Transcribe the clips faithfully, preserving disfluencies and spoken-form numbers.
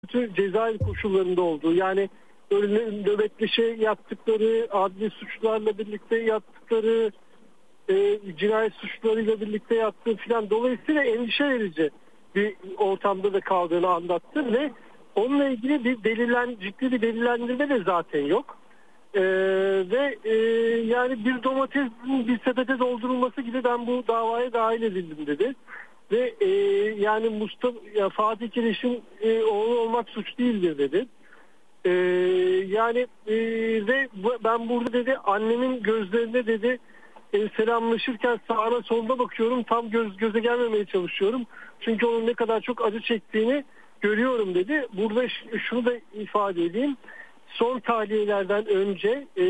kötü cezaevi koşullarında olduğu, yani böyle nöbetleşe yaptıkları, adli suçlarla birlikte yaptıkları, e, cinayet suçlarıyla birlikte yaptığı filan, dolayısıyla endişe verici bir ortamda da kaldığını anlattı ve onunla ilgili bir delillen, ciddi bir delillendirme de zaten yok. Ee, ve e, yani bir domatesin bir sepete doldurulması gibi ben bu davaya dahil edildim dedi. Ve e, yani Mustafa ya Fatih Keleş'in e, oğlu olmak suç değildir dedi. E, yani e, ve bu, ben burada dedi annemin gözlerinde dedi e, selamlaşırken sağına soluna bakıyorum, tam göz göze gelmemeye çalışıyorum. Çünkü onun ne kadar çok acı çektiğini görüyorum dedi. Burada ş- şunu da ifade edeyim. Son tahliyelerden önce e,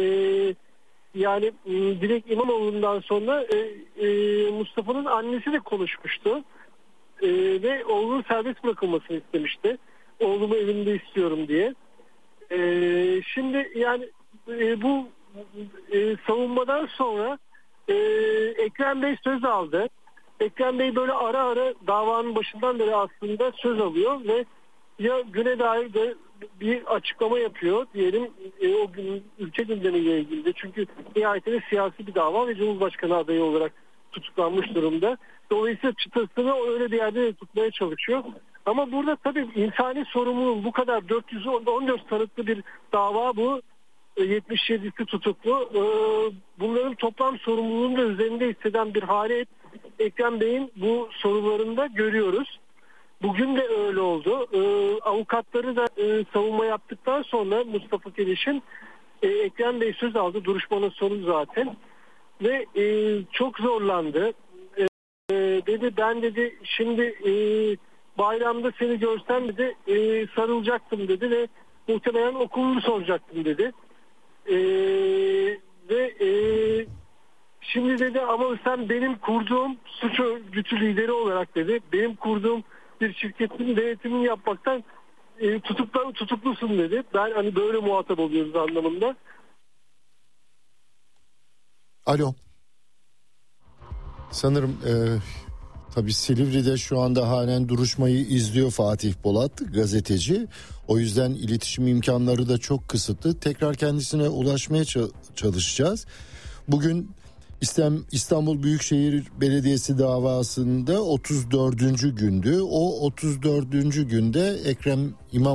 yani e, Dilek İmamoğlu'ndan sonra e, e, Mustafa'nın annesi de konuşmuştu. E, ve oğlunun serbest bırakılmasını istemişti. Oğlumu evimde istiyorum diye. E, şimdi yani e, bu e, savunmadan sonra e, Ekrem Bey söz aldı. Ekrem Bey böyle ara ara davanın başından beri aslında söz alıyor ve ya güne dair de bir açıklama yapıyor diyelim e, o gün ülke gündemiyle ilgili. Çünkü nihayetinde siyasi bir dava ve Cumhurbaşkanı adayı olarak tutuklanmış durumda. Dolayısıyla çıtasını öyle bir yerde de tutmaya çalışıyor. Ama burada tabii insani sorumluluğun bu kadar dört yüz on dört tanıklı bir dava bu. yetmiş yedisi tutuklu. Bunların toplam sorumluluğunu da üzerinde hisseden bir hale Ekrem Bey'in bu sorularında görüyoruz. Bugün de öyle oldu. Avukatları da savunma yaptıktan sonra Mustafa Keleş'in Ekrem Bey söz aldı. Duruşmanın sonu zaten. Ve çok zorlandı. Dedi ben dedi şimdi bayramda seni görsem dedi sarılacaktım dedi ve muhtemelen okulunu soracaktım dedi. Ee, ve e, şimdi dedi ama sen benim kurduğum suç örgütü lideri olarak dedi, benim kurduğum bir şirketin denetimini yapmaktan e, tutuklu, tutuklusun dedi. Ben hani böyle muhatap oluyoruz anlamında. Alo. Sanırım e, tabii Silivri'de şu anda halen duruşmayı izliyor Fatih Polat, gazeteci. O yüzden iletişim imkanları da çok kısıtlı. Tekrar kendisine ulaşmaya çalışacağız. Bugün İstanbul Büyükşehir Belediyesi davasında otuz dördüncü gündü. O otuz dördüncü günde Ekrem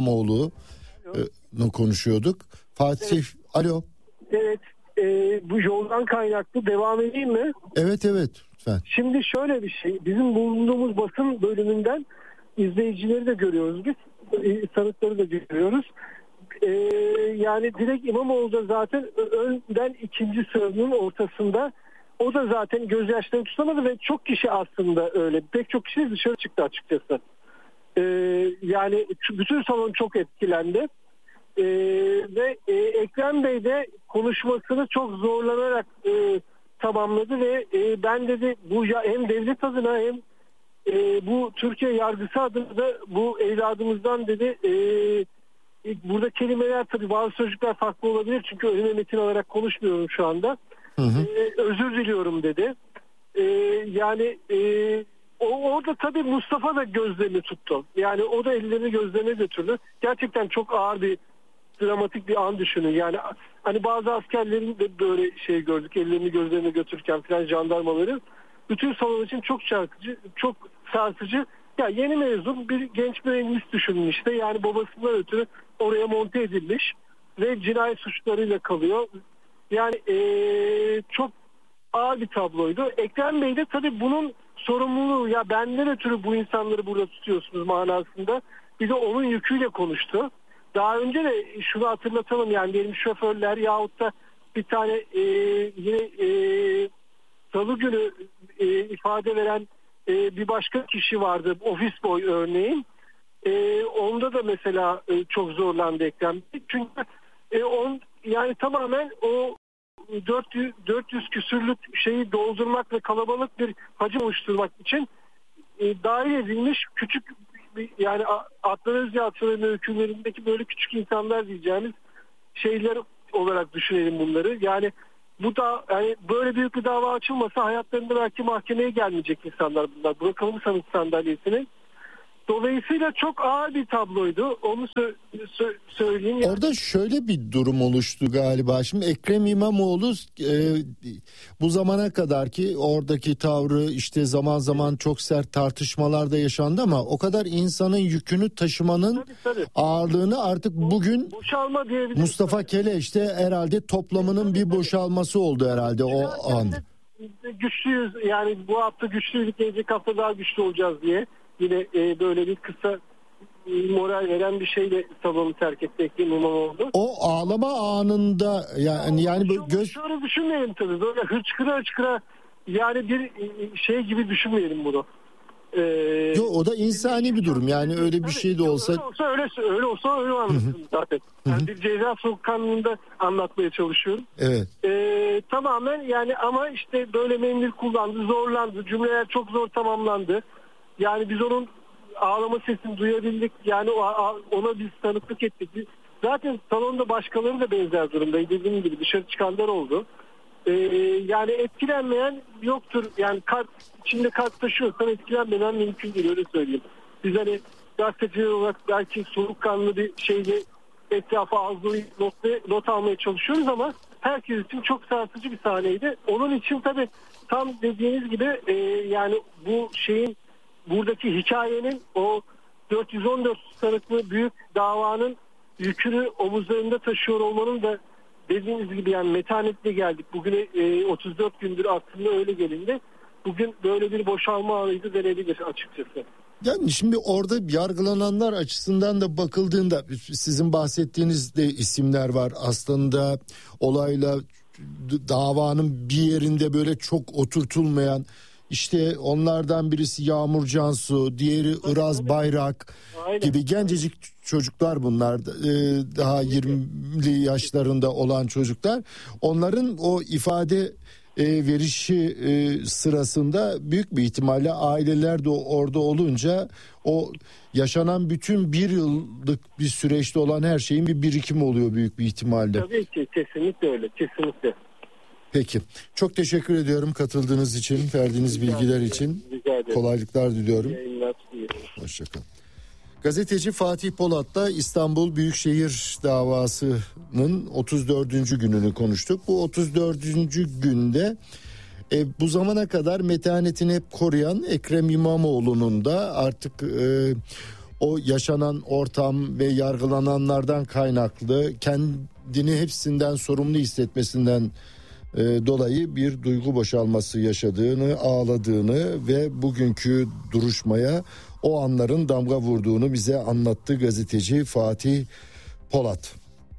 İmamoğlu'nu konuşuyorduk. Fatih, evet. Alo. Evet, e, bu yoldan kaynaklı devam edeyim mi? Evet, evet. Lütfen. Şimdi şöyle bir şey, bizim bulunduğumuz basın bölümünden izleyicileri de görüyoruz biz. Sanıkları da görüyoruz. Ee, yani Dilek İmamoğlu da zaten önden ikinci sıranın ortasında. O da zaten gözyaşlarını tutamadı ve çok kişi aslında öyle. Pek çok kişi dışarı çıktı açıkçası. Ee, yani bütün salon çok etkilendi. Ee, ve e, Ekrem Bey de konuşmasını çok zorlanarak e, tamamladı ve e, ben dedi bu ya hem devlet adına hem e, bu Türkiye yargısı adına da bu evladımızdan dedi e, burada kelimeler tabii bazı sözcükler farklı olabilir çünkü önüme metin alarak konuşmuyorum şu anda. Hı hı. E, özür diliyorum dedi. E, yani e, o, orada tabii Mustafa da gözlerini tuttu. Yani o da ellerini gözlerine götürdü. Gerçekten çok ağır bir dramatik bir an düşünün. Yani hani bazı askerlerin de böyle şey gördük. Ellerini gözlerine götürürken falan jandarmaları. Bütün salon için çok çarpıcı, çok sarsıcı. Ya yeni mezun bir genç mühendis düşünün işte. Yani babasından ötürü oraya monte edilmiş ve cinayet suçlarıyla kalıyor. Yani ee, çok ağır bir tabloydu. Ekrem Bey de tabii bunun sorumluluğu, ya benden ötürü bu insanları burada tutuyorsunuz manasında. Bir de onun yüküyle konuştu. Daha önce de şunu hatırlatalım, yani diyelim şoförler yahut da bir tane e, yine e, salı günü e, ifade veren e, bir başka kişi vardı, ofis boy örneğin. E, onda da mesela e, çok zorlandı Ekrem. Çünkü e, on, yani tamamen o dört yüz, dört yüz küsürlük şeyi doldurmak ve kalabalık bir hacim oluşturmak için e, dahil edilmiş küçük, yani Adnan Özyalçı'nın öykülerindeki böyle küçük insanlar diyeceğimiz şeyler olarak düşünelim bunları. Yani bu da yani böyle büyük bir dava açılmasa hayatlarında belki mahkemeye gelmeyecek insanlar bunlar. Bırakalım sanık sandalyesini. Dolayısıyla çok ağır bir tabloydu. Onu sö- sö- söyleyeyim. Orada şöyle bir durum oluştu galiba. Şimdi Ekrem İmamoğlu e, bu zamana kadar ki oradaki tavrı işte zaman zaman çok sert tartışmalar da yaşandı ama o kadar insanın yükünü taşımanın Tabii, tabii. ağırlığını artık bugün Boşalma diyebiliriz. Mustafa Keleş'te herhalde toplamının bir boşalması oldu herhalde o an. Güçlüyüz yani bu hafta güçlüydük, gelecek hafta daha güçlü olacağız diye yine e, böyle bir kısa e, moral veren bir şeyle salonu terk etti Ekrem İmamoğlu. O ağlama anında yani yani böyle göz Şöyle düşünmeyelim tabii, böyle hıçkıra hıçkıra yani bir e, şey gibi düşünmeyelim bunu. Ee, Yo, o da insani bir durum yani öyle bir şey de olsa. Öyle olsa öyle, öyle olsa öyle anlatırım zaten. Yani bir ceza soğukkanlığında anlatmaya çalışıyorum. Evet. Ee, tamamen yani ama işte böyle mendil kullandı, zorlandı, cümleler çok zor tamamlandı. Yani biz onun ağlama sesini duyabildik. Yani ona biz tanıklık ettik. Zaten salonda başkaları da benzer durumdaydı. Dediğim gibi dışarı çıkanlar oldu. Ee, yani etkilenmeyen yoktur. Yani kalp, içinde kalp taşıyorsan etkilenmemen mümkün değil, öyle söyleyeyim. Biz hani gazeteciler olarak belki soğukkanlı bir şeyle etrafa azlayıp not, not almaya çalışıyoruz ama herkes için çok sarsıcı bir sahneydi. Onun için tabii tam dediğiniz gibi e, yani bu şeyin buradaki hikayenin o dört yüz on dört sanıklı büyük davanın yükünü omuzlarında taşıyor olmanın da dediğiniz gibi yani metanetle geldik. Bugüne e, otuz dört gündür aslında öyle gelindi. Bugün böyle bir boşalma anıydı denebilir açıkçası. Yani şimdi orada yargılananlar açısından da bakıldığında sizin bahsettiğiniz de isimler var. Aslında olayla davanın bir yerinde böyle çok oturtulmayan, işte onlardan birisi Yağmur Cansu, diğeri Iraz Bayrak Aynen. gibi gencecik çocuklar bunlar. Ee, daha yirmili yaşlarında olan çocuklar. Onların o ifade e, verişi e, sırasında büyük bir ihtimalle aileler de orada olunca o yaşanan bütün bir yıllık bir süreçte olan her şeyin bir birikimi oluyor büyük bir ihtimalle. Tabii ki, kesinlikle öyle, kesinlikle. Peki. Çok teşekkür ediyorum katıldığınız için, verdiğiniz bilgiler için. Kolaylıklar diliyorum. Hoşçakalın. Gazeteci Fatih Polat da İstanbul Büyükşehir davasının otuz dördüncü gününü konuştuk. Bu otuz dördüncü günde e, bu zamana kadar metanetini hep koruyan Ekrem İmamoğlu'nun da artık e, o yaşanan ortam ve yargılananlardan kaynaklı kendini hepsinden sorumlu hissetmesinden E, dolayı bir duygu boşalması yaşadığını, ağladığını ve bugünkü duruşmaya o anların damga vurduğunu bize anlattı gazeteci Fatih Polat.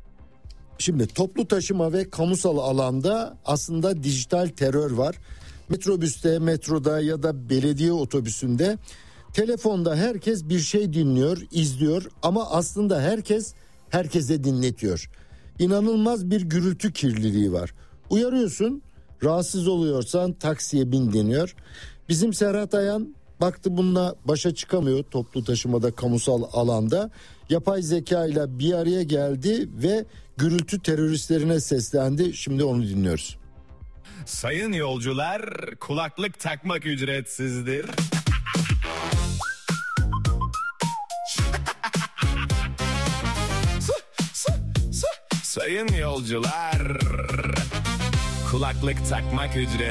Şimdi toplu taşıma ve kamusal alanda aslında dijital terör var. Metrobüste, metroda ya da belediye otobüsünde telefonda herkes bir şey dinliyor, izliyor ama aslında herkes herkese dinletiyor. İnanılmaz bir gürültü kirliliği var. Uyarıyorsun, rahatsız oluyorsan taksiye bin deniyor. Bizim Serhat Ayan baktı bununla başa çıkamıyor toplu taşımada, kamusal alanda. Yapay zeka ile bir araya geldi ve gürültü teröristlerine seslendi. Şimdi onu dinliyoruz. Sayın yolcular, kulaklık takmak ücretsizdir. Sayın yolcular, kulaklık takmak ücretsiz.